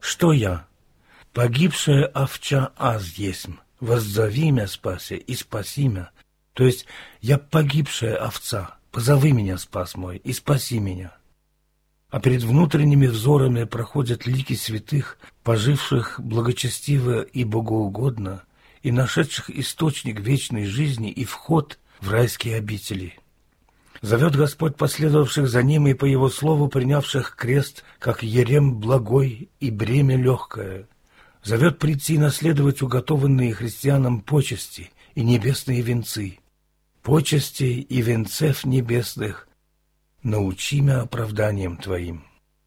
Что я? Погибшая овча аз есмь, воззови мя, спаси, и спаси мя. То есть я погибшая овца, позови меня, спас мой, и спаси меня. А перед внутренними взорами проходят лики святых, поживших благочестиво и богоугодно, и нашедших источник вечной жизни и вход в райские обители. Зовет Господь последовавших за Ним и по Его слову принявших крест, как ерем благой и бремя легкое. Зовет прийти и наследовать уготованные христианам почести и небесные венцы. Почестей и венцев небесных научи мя оправданием Твоим.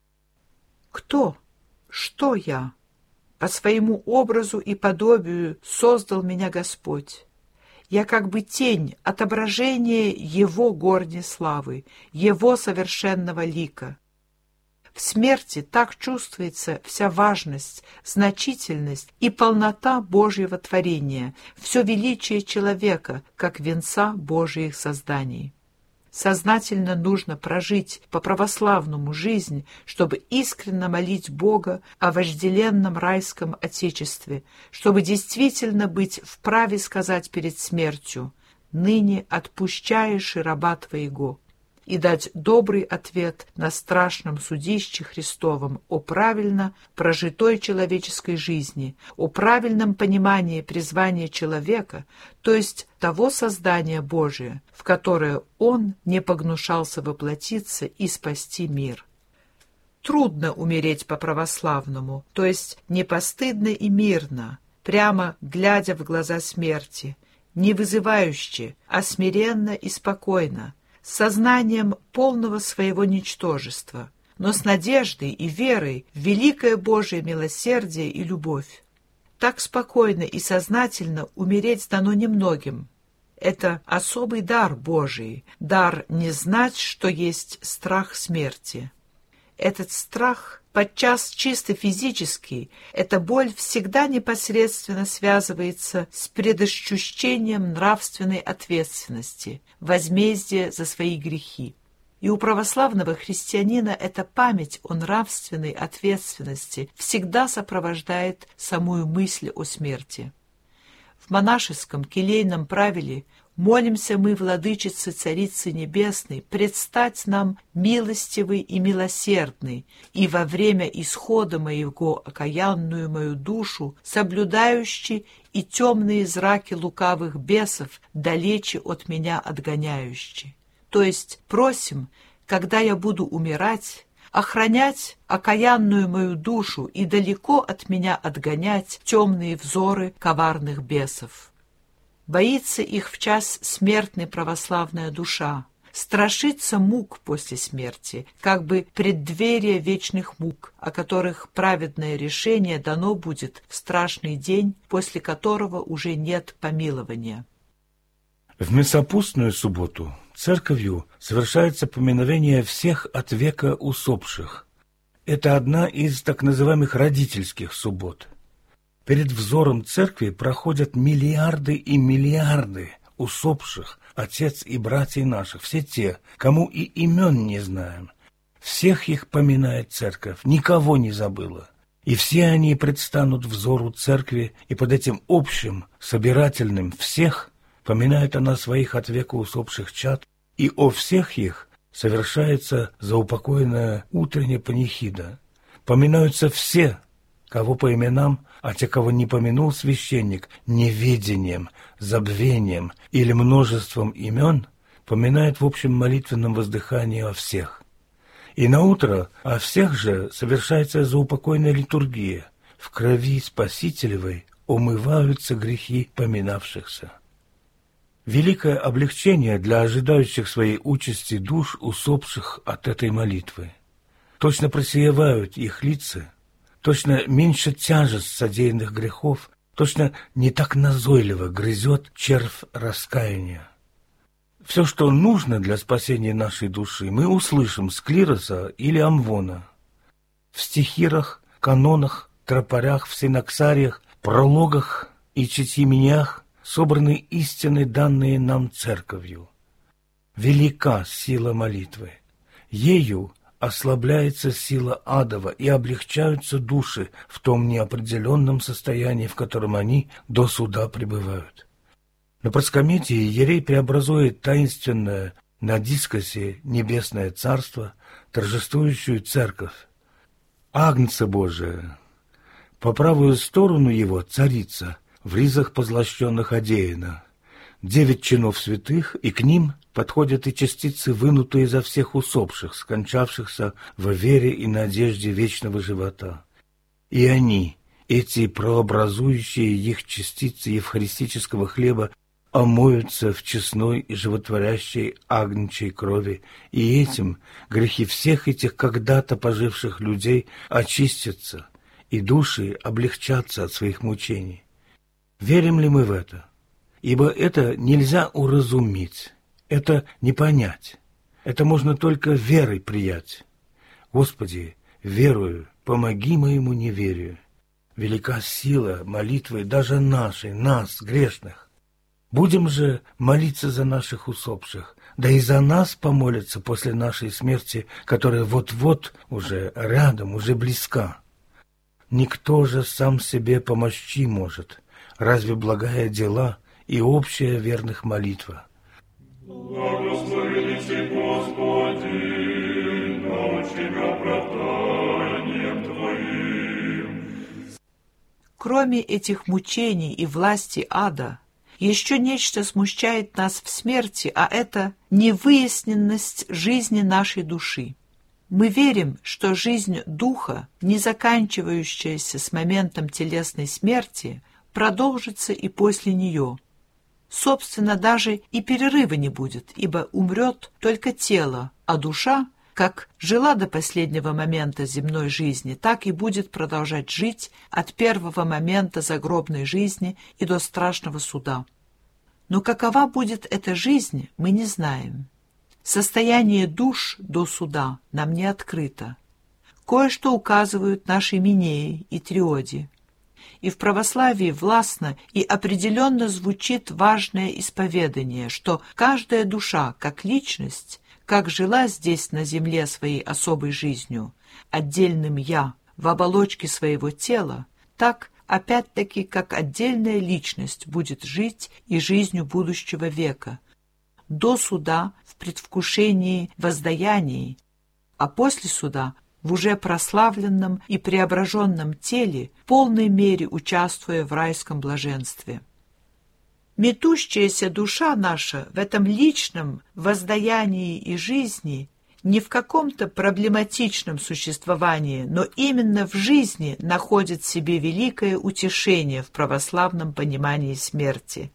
Кто? Что я? По своему образу и подобию создал меня Господь. Я как бы тень, отображение Его горней славы, Его совершенного лика. В смерти так чувствуется вся важность, значительность и полнота Божьего творения, все величие человека, как венца Божьих созданий. Сознательно нужно прожить по-православному жизнь, чтобы искренне молить Бога о вожделенном райском Отечестве, чтобы действительно быть вправе сказать перед смертью: «Ныне отпущаешь и раба Твоего», и дать добрый ответ на страшном судище Христовом о правильно прожитой человеческой жизни, о правильном понимании призвания человека, то есть того создания Божия, в которое Он не погнушался воплотиться и спасти мир. Трудно умереть по-православному, то есть не постыдно и мирно, прямо глядя в глаза смерти, не вызывающе, а смиренно и спокойно, с сознанием полного своего ничтожества, но с надеждой и верой в великое Божие милосердие и любовь. Так спокойно и сознательно умереть дано немногим. Это особый дар Божий, дар не знать, что есть страх смерти. Этот страх, подчас чисто физический, эта боль всегда непосредственно связывается с предощущением нравственной ответственности, возмездия за свои грехи. И у православного христианина эта память о нравственной ответственности всегда сопровождает самую мысль о смерти. В монашеском келейном правиле молимся мы, владычице Царицы Небесной, предстать нам милостивый и милосердный, и во время исхода моего окаянную мою душу, соблюдающий и темные зраки лукавых бесов, далече от меня отгоняющий. То есть просим, когда я буду умирать, охранять окаянную мою душу и далеко от меня отгонять темные взоры коварных бесов. Боится их в час смертной православная душа, страшится мук после смерти, как бы преддверие вечных мук, о которых праведное решение дано будет в страшный день, после которого уже нет помилования. В Месопустную субботу церковью совершается поминовение всех от века усопших. Это одна из так называемых родительских суббот. Перед взором церкви проходят миллиарды и миллиарды усопших, отец и братьев наших, все те, кому и имен не знаем. Всех их поминает церковь, никого не забыла. И все они предстанут взору церкви, и под этим общим, собирательным всех поминает она своих от века усопших чад, и о всех их совершается заупокойная утренняя панихида. Поминаются все, кого по именам, а те, кого не помянул священник, неведением, забвением или множеством имен, поминает в общем молитвенном воздыхании о всех. И наутро о всех же совершается заупокойная литургия. В крови Спасителевой омываются грехи поминавшихся. Великое облегчение для ожидающих своей участи душ усопших от этой молитвы. Точно просиевают их лица, точно меньше тяжесть содеянных грехов, точно не так назойливо грызет червь раскаяния. Все, что нужно для спасения нашей души, мы услышим с клироса или амвона. В стихирах, канонах, тропарях, в синоксариях, прологах и четимениях собраны истины, данные нам церковью. Велика сила молитвы. Ею ослабляется сила адова и облегчаются души в том неопределенном состоянии, в котором они до суда пребывают. На проскометии иерей преобразует таинственное на дискосе небесное царство, торжествующую церковь. Агнца Божия, по правую сторону его царица, в ризах позлощенных одеяна, 9 чинов святых, и к ним подходят и частицы, вынутые изо всех усопших, скончавшихся во вере и надежде вечного живота. И они, эти прообразующие их частицы евхаристического хлеба, омоются в честной и животворящей агнчей крови, и этим грехи всех этих когда-то поживших людей очистятся, и души облегчатся от своих мучений. Верим ли мы в это? Ибо это нельзя уразуметь, это не понять, это можно только верой приять. Господи, верую, помоги моему неверию. Велика сила молитвы даже нашей, нас, грешных. Будем же молиться за наших усопших, да и за нас помолятся после нашей смерти, которая вот-вот уже рядом, уже близка. Никто же сам себе помощи может, разве благая дела и общая верных молитва. Благословен Ты, Господи, научи оправданием Твоим. Кроме этих мучений и власти ада, еще нечто смущает нас в смерти, а это невыясненность жизни нашей души. Мы верим, что жизнь духа, не заканчивающаяся с моментом телесной смерти, продолжится и после нее. Собственно, даже и перерыва не будет, ибо умрет только тело, а душа, как жила до последнего момента земной жизни, так и будет продолжать жить от первого момента загробной жизни и до страшного суда. Но какова будет эта жизнь, мы не знаем. Состояние душ до суда нам не открыто. Кое-что указывают наши Минеи и Триоди. И в православии властно и определенно звучит важное исповедание, что каждая душа, как личность, как жила здесь на земле своей особой жизнью, отдельным «я» в оболочке своего тела, так, опять-таки, как отдельная личность будет жить и жизнью будущего века, до суда в предвкушении воздаяний, а после суда в уже прославленном и преображенном теле, в полной мере участвуя в райском блаженстве. Метущаяся душа наша в этом личном воздаянии и жизни не в каком-то проблематичном существовании, но именно в жизни находит себе великое утешение в православном понимании смерти.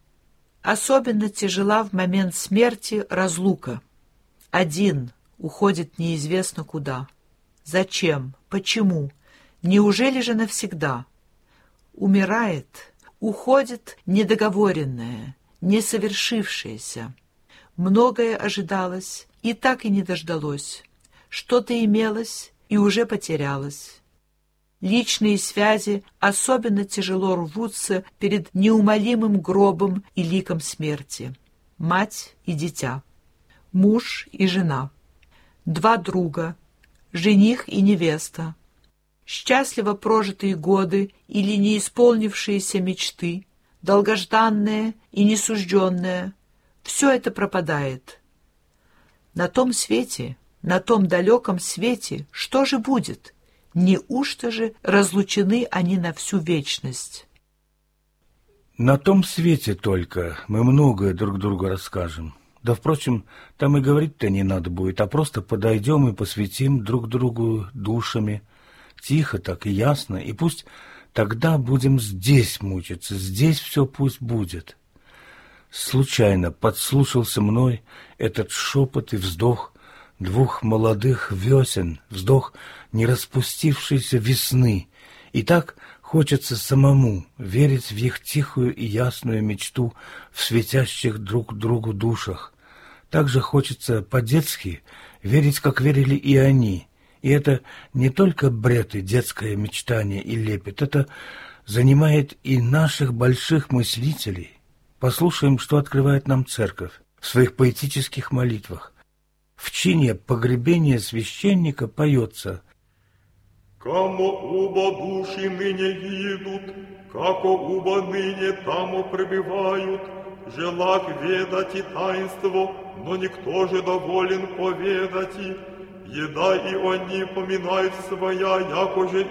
Особенно тяжела в момент смерти разлука. Один уходит неизвестно куда. Зачем? Почему? Неужели же навсегда? Умирает, уходит недоговоренное, несовершившееся. Многое ожидалось, и так и не дождалось. Что-то имелось и уже потерялось. Личные связи особенно тяжело рвутся перед неумолимым гробом и ликом смерти. Мать и дитя, муж и жена, 2 друга, жених и невеста, счастливо прожитые годы или неисполнившиеся мечты, долгожданное и несужденное — все это пропадает. На том свете, на том далеком свете, что же будет? Неужто же разлучены они на всю вечность? На том свете только мы многое друг другу расскажем. Да, впрочем, там и говорить-то не надо будет, а просто подойдем и посвятим друг другу душами. Тихо так и ясно, и пусть тогда будем здесь мучиться, здесь все пусть будет. Случайно подслушался мной этот шепот и вздох 2 молодых весен, вздох не распустившейся весны, и так хочется самому верить в их тихую и ясную мечту в светящих друг другу душах. Так же хочется по-детски верить, как верили и они. И это не только бред и детское мечтание и лепет, это занимает и наших больших мыслителей. Послушаем, что открывает нам Церковь в своих поэтических молитвах. В чине погребения священника поется: «Камо уба души ныне идут, како уба ныне тамо пребывают, желак ведать и таинство, но никто же доволен поведать, еда и они поминают своя, якоже